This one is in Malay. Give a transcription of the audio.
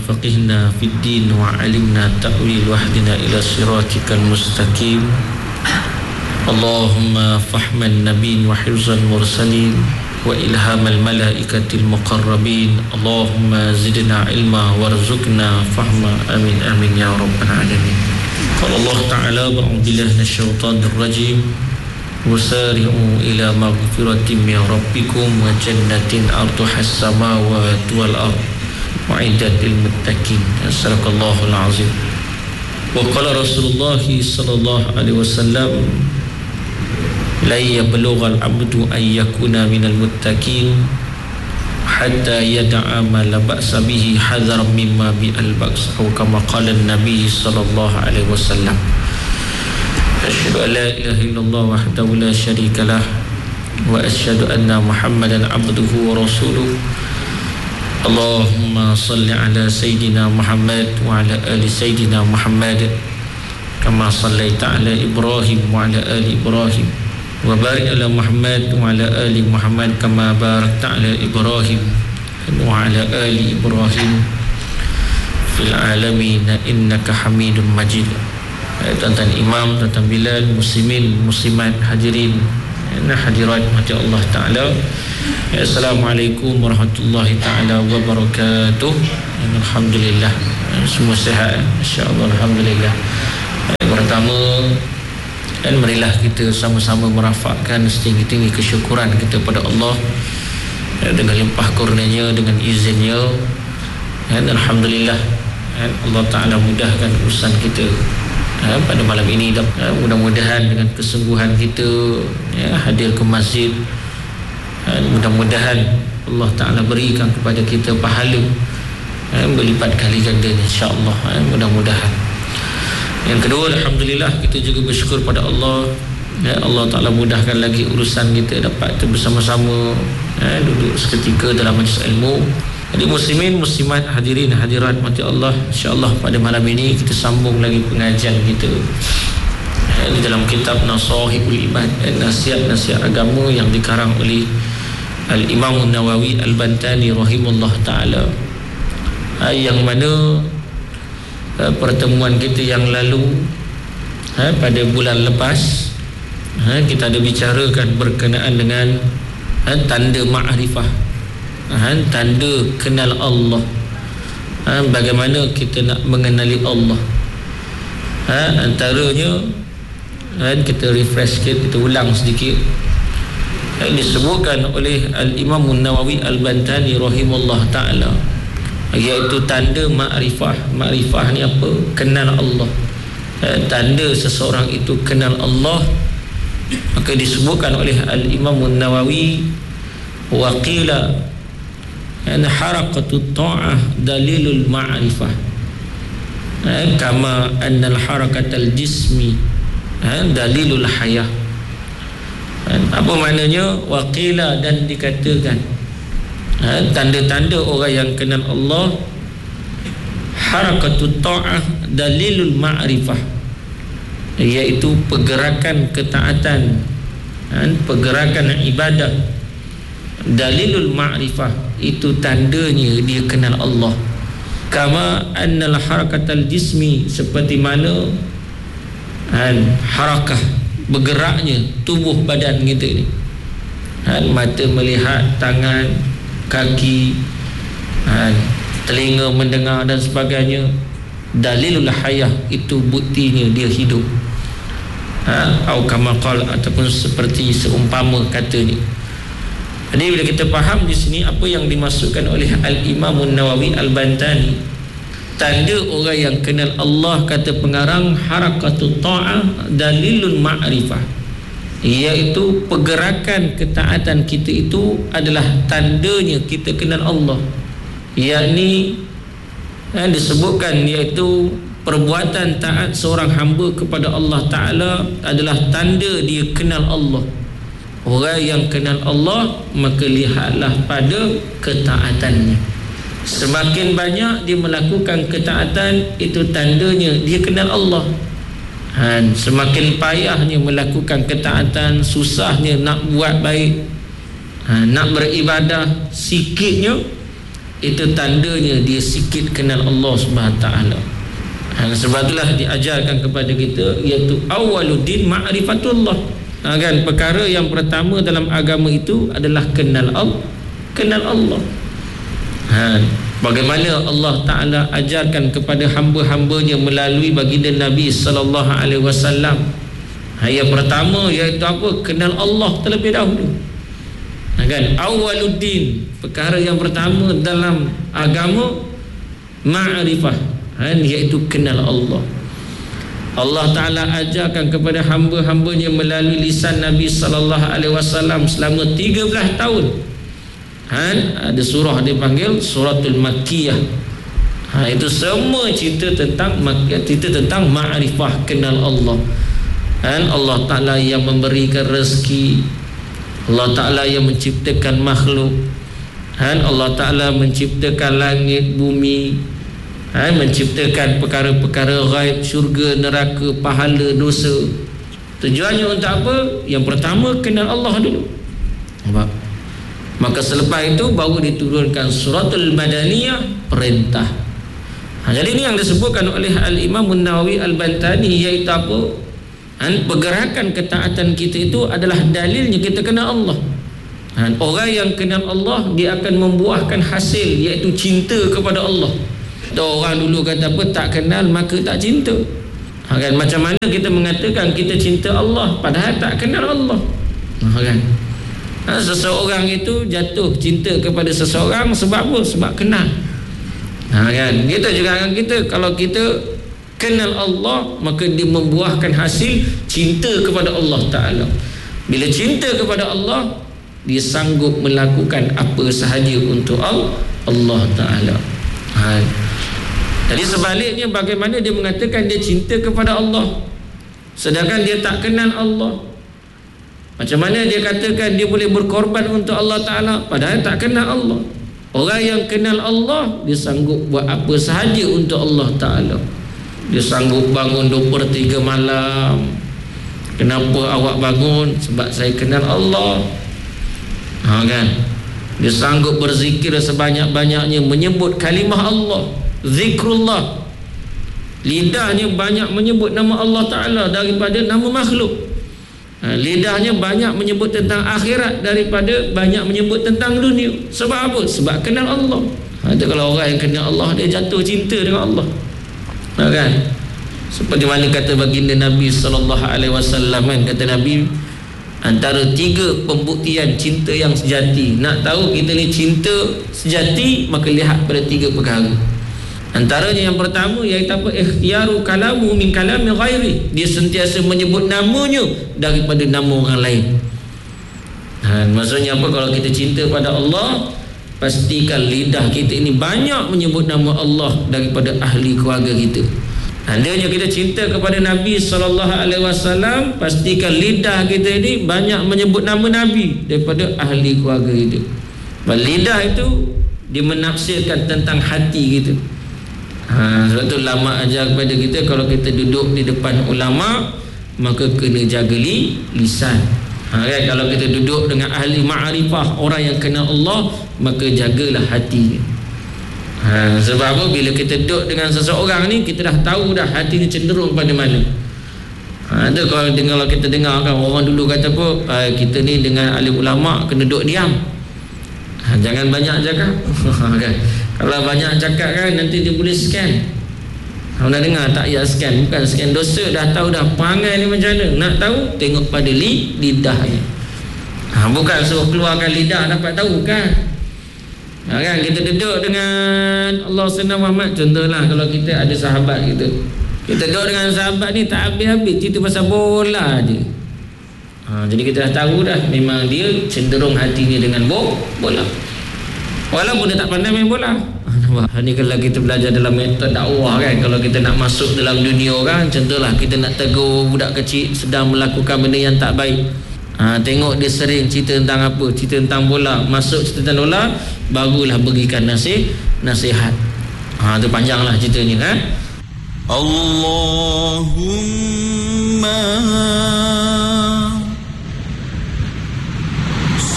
faqihna fid din wa 'allimna ta'wil wahdina ila siratikal mustaqim. Allahumma fahman nabiyyin wa hifzal mursalin wa ilhamal malaikatil muqarrabin. Allahumma zidna ilma warzuqna fahma. Amin amin ya rabbal alamin. Qala Allah ta'ala ba'udzubillahi minasyaitonir rajim. Wasari'u ila maghfiratin min rabbikum wa jannatin 'arduhas samawati wal ardh wa'iddat lil muttaqin. Sadaqallahul azim. Wa qala Rasulullah sallallahu alaihi wasallam, la yablugha al-'abdu an yakuna minal muttaqin hatta yada'a ma la ba'sa bihi hadharan mimma bi'al ba's, atau kama qala an-nabi sallallahu alaihi wasallam. Asyhadu an la ilaha illallah wahdahu la syarika lah wa asyhadu anna Muhammadan abduhu wa rasuluh. Allahumma salli ala sayyidina Muhammad wa ala ali sayyidina Muhammad kama sallaita ala Ibrahim wa ala ali Ibrahim wa barik ala Muhammad wa ala ali Muhammad kama barakta ala Ibrahim wa ala ali Ibrahim fil alamin innaka Hamidum Majid. Tuan-tuan imam, tuan-tuan Bilal, muslimin, muslimat, hadirin hadirat mati Allah Ta'ala. Assalamualaikum warahmatullahi ta'ala wabarakatuh. Alhamdulillah, semua sihat, insya-Allah, alhamdulillah. Pertama, marilah kita sama-sama merafakkan setinggi-tinggi kesyukuran kita pada Allah dengan limpah kurnianya, dengan izinnya. Alhamdulillah, Allah Ta'ala mudahkan urusan kita pada malam ini. Mudah-mudahan dengan kesungguhan kita hadir ke masjid, mudah-mudahan Allah Ta'ala berikan kepada kita pahala berlipat kali ganda, insya-Allah. Mudah-mudahan. Yang kedua, alhamdulillah, kita juga bersyukur pada Allah. Allah Ta'ala mudahkan lagi urusan kita dapat bersama-sama duduk seketika dalam majlis ilmu. Jadi muslimin, muslimat, hadirin, hadirat mati Allah, insya-Allah pada malam ini kita sambung lagi pengajian kita di dalam kitab Nasahihul Ibad, nasihat-nasihat agama yang dikarang oleh Al-Imam Nawawi Al-Bantani rahimahullah ta'ala, yang mana pertemuan kita yang lalu pada bulan lepas kita ada bicarakan berkenaan dengan tanda ma'rifah, tanda kenal Allah. Bagaimana kita nak mengenali Allah. Antaranya kita refresh sikit, kita ulang sedikit. Disebutkan oleh Al-Imam Nawawi Al-Bantani rahimahullah ta'ala, iaitu tanda ma'rifah. Ma'rifah ni apa? Kenal Allah. Tanda seseorang itu kenal Allah, maka disebutkan oleh Al-Imam Nawawi, waqila harakatut ta'ah dalilul ma'rifah kama annal harakatal jismi dalilul hayah. Apa maknanya? Waqila, dan dikatakan tanda-tanda orang yang kenal Allah, harakatut ta'ah dalilul ma'rifah, iaitu pergerakan ketaatan, pergerakan ibadah. Dalilul ma'rifah, itu tandanya dia kenal Allah. Kama annal harakatal jismi, seperti mana harakah, bergeraknya tubuh badan kita ni, mata melihat, tangan, kaki, telinga mendengar dan sebagainya. Dalilul hayah, itu buktinya dia hidup. Atau kama qala, ataupun seperti seumpama katanya. Jadi bila kita faham di sini apa yang dimaksudkan oleh Al-Imam Nawawi Al-Bantani, tanda orang yang kenal Allah, kata pengarang, harakatut ta'ah dalilun ma'rifah, iaitu pergerakan ketaatan kita itu adalah tandanya kita kenal Allah. Yakni disebutkan, iaitu perbuatan taat seorang hamba kepada Allah Ta'ala adalah tanda dia kenal Allah. Orang yang kenal Allah, maka lihatlah pada ketaatannya. Semakin banyak dia melakukan ketaatan, itu tandanya dia kenal Allah. Semakin payahnya melakukan ketaatan, susahnya nak buat baik, nak beribadah, sikitnya, itu tandanya dia sikit kenal Allah Subhanahu taala. Sebab itulah diajarkan kepada kita, iaitu awwaluddin ma'rifatullah. Kan perkara yang pertama dalam agama itu adalah kenal Allah. Bagaimana Allah Ta'ala ajarkan kepada hamba-hambanya melalui baginda Nabi sallallahu alaihi wasallam. Yang pertama iaitu apa? Kenal Allah terlebih dahulu. Kan awwaluddin, perkara yang pertama dalam agama ma'rifah, iaitu kenal Allah. Allah Ta'ala ajarkan kepada hamba-hambanya melalui lisan Nabi sallallahu alaihi wasallam selama 13 tahun. Ada surah dipanggil suratul Makkiyah. Itu semua cerita tentang ma'rifah, kenal Allah. Allah Ta'ala yang memberikan rezeki, Allah Ta'ala yang menciptakan makhluk, Allah Ta'ala menciptakan langit, bumi, menciptakan perkara-perkara ghaib, syurga, neraka, pahala, dosa. Tujuannya untuk apa? Yang pertama, kenal Allah dulu. Maka selepas itu baru diturunkan suratul Madaniyah, perintah. Jadi ini yang disebutkan oleh Al-Imam An-Nawawi Al-Bantani, iaitu apa? Pergerakan ketaatan kita itu adalah dalilnya kita kenal Allah. Orang yang kenal Allah, dia akan membuahkan hasil, iaitu cinta kepada Allah. Orang dulu kata apa? Tak kenal maka tak cinta. Kan macam mana kita mengatakan kita cinta Allah padahal tak kenal Allah? Kan seseorang itu jatuh cinta kepada seseorang sebab apa? Sebab kenal. Kan kita juga kan, kita kalau kita kenal Allah, maka dia membuahkan hasil cinta kepada Allah Ta'ala. Bila cinta kepada Allah, dia sanggup melakukan apa sahaja untuk Allah Ta'ala. Jadi sebaliknya, bagaimana dia mengatakan dia cinta kepada Allah sedangkan dia tak kenal Allah? Macam mana dia katakan dia boleh berkorban untuk Allah Ta'ala padahal tak kenal Allah? Orang yang kenal Allah, dia sanggup buat apa sahaja untuk Allah Ta'ala. Dia sanggup bangun 2/3 malam. Kenapa awak bangun? Sebab saya kenal Allah. Kan? Dia sanggup berzikir sebanyak-banyaknya, menyebut kalimah Allah, zikrullah. Lidahnya banyak menyebut nama Allah Ta'ala daripada nama makhluk. Lidahnya banyak menyebut tentang akhirat daripada banyak menyebut tentang dunia. Sebab apa? Sebab kenal Allah. Itu kalau orang yang kenal Allah, dia jatuh cinta dengan Allah. Kan? Seperti mana kata baginda Nabi sallallahu alaihi wasallam, kan, kata Nabi, antara 3 pembuktian cinta yang sejati. Nak tahu kita ni cinta sejati, maka lihat pada 3 perkara. Antaranya yang pertama iaitu apa? Ikhtiyaru kalamu min kalami ghairi. Dia sentiasa menyebut namanya daripada nama orang lain. Maksudnya apa? Kalau kita cinta pada Allah, pastikan lidah kita ini banyak menyebut nama Allah daripada ahli keluarga kita. Andainya kita cinta kepada Nabi SAW, pastikan lidah kita ini banyak menyebut nama Nabi daripada ahli keluarga kita. Lidah itu dia menafsirkan tentang hati kita. Sebab tu ulama ajar kepada kita, kalau kita duduk di depan ulama, maka kena jaga lisan. Kan? Kalau kita duduk dengan ahli ma'rifah, orang yang kenal Allah, maka jagalah hati. Sebab apa? Bila kita duduk dengan seseorang ni, kita dah tahu dah hati ni cenderung pada mana. Itu kalau kita dengar kan, orang dulu kata apa, kita ni dengan ahli ulama kena duduk diam. Jangan banyak cakap. Kan? Kalau banyak cakap kan, nanti dia boleh scan. Kamu dah dengar tak? Ya, scan. Bukan scan dosa, dah tahu dah perangai ni macam mana. Nak tahu, tengok pada lidahnya. Bukan suruh keluarkan lidah dapat tahu kan. Kan kita duduk dengan Allah SWT Muhammad, contohlah kalau kita ada sahabat kita duduk dengan sahabat ni tak habis-habis cerita pasal bola je. Jadi kita dah tahu dah, memang dia cenderung hatinya dengan bola, walaupun dia tak pandai main bola. Ini kalau kita belajar dalam metode dakwah kan, kalau kita nak masuk dalam dunia orang, contohlah kita nak tegur budak kecil sedang melakukan benda yang tak baik, tengok dia sering cerita tentang apa, cerita tentang bola, masuk cerita tentang bola, barulah berikan nasihat. Itu panjanglah ceritanya kan. Allahumma